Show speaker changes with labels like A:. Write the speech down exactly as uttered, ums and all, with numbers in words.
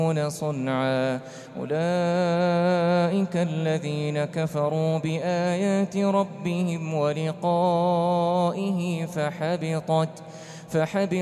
A: صنعا أولئك الذين كفروا بآيات ربهم ولقائه فحبطت فحبطت